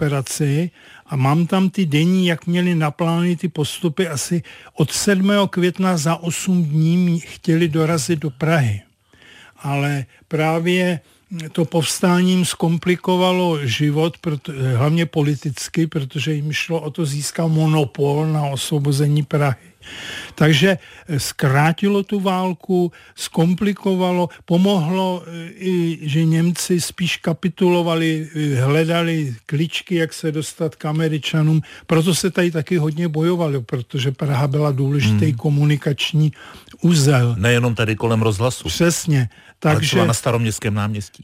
operaci a mám tam ty denní, jak měli naplány ty postupy, asi od 7. května za 8 dní chtěli dorazit do Prahy. Ale právě to povstáním zkomplikovalo život, hlavně politicky, protože jim šlo o to získat monopol na osvobození Prahy. Takže zkrátilo tu válku, zkomplikovalo, pomohlo i, že Němci spíš kapitulovali, hledali kličky, jak se dostat k Američanům. Proto se tady taky hodně bojovalo, protože Praha byla důležitý komunikační uzel. Nejenom tady kolem rozhlasu. Přesně. Takže třeba na Staroměstském náměstí.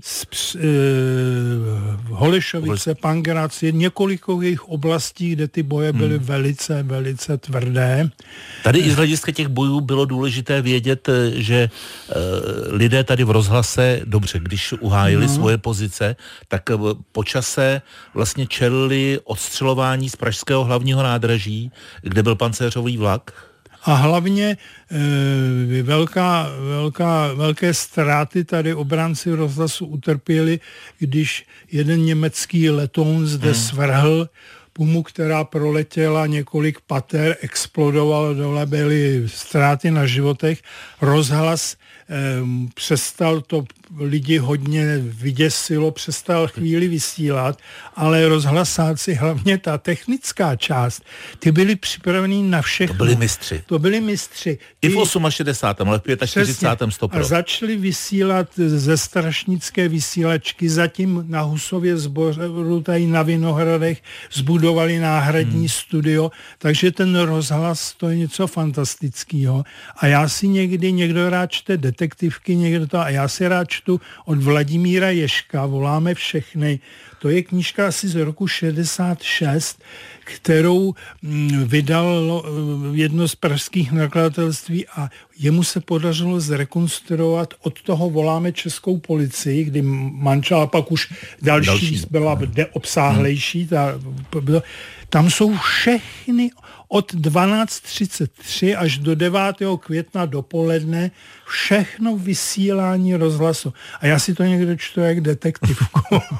Holešovice, Pankrác, je několik jejich oblastí, kde ty boje byly velice, velice tvrdé. Tady i z hlediska těch bojů bylo důležité vědět, že lidé tady v rozhlase, dobře, když uhájili svoje pozice, tak po čase vlastně čelili odstřelování z pražského hlavního nádraží, kde byl pancéřový vlak. A hlavně velké ztráty tady obránci rozhlasu utrpěli, když jeden německý letoun zde svrhl pumu, která proletěla několik pater, explodovala dole, byly ztráty na životech. Rozhlas přestal, to lidi hodně vyděsilo, přestal chvíli vysílat, ale rozhlasáci, hlavně ta technická část, ty byli připravení na všechno. To byli mistři. I v 68. ale v 45. stopro. A začali vysílat ze strašnické vysílačky, zatím na Husově Zboru, tady na Vinohradech, zbudovali náhradní studio, takže ten rozhlas, to je něco fantastického. A já si někdo rád čte detektivky, někdo to, a já si rád čtu od Vladimíra Ježka, Voláme všechny. To je knížka asi z roku 66, kterou vydal jedno z pražských nakladatelství a jemu se podařilo zrekonstruovat, od toho Voláme českou policii, kdy manžela pak už další byla obsáhlejší. Tam jsou všechny od 12:33 až do 9. května dopoledne všechno vysílání rozhlasu. A já si to někdo čtu jak detektivku.